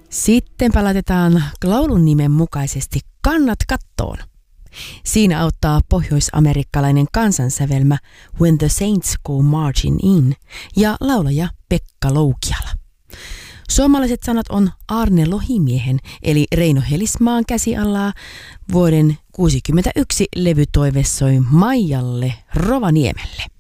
Sitten laitetaan laulun nimen mukaisesti Kannat kattoon. Siinä auttaa pohjoisamerikkalainen kansansävelmä When the Saints Go Marching In ja laulaja Pekka Loukiala. Suomalaiset sanat on Arne Lohimiehen eli Reino Helismaan käsialaa. Vuoden 1961 levy toive soi Maijalle Rovaniemelle.